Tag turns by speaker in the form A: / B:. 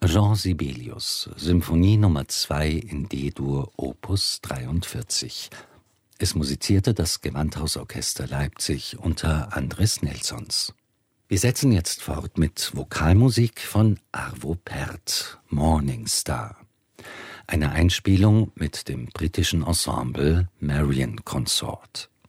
A: Jean Sibelius, Symphonie Nummer 2 in D-Dur, Opus 43. Es musizierte das Gewandhausorchester Leipzig unter Andres Nelsons. Wir setzen jetzt fort mit Vokalmusik von Arvo Pärt, Morning Star. Eine Einspielung mit dem britischen Ensemble Marian Consort.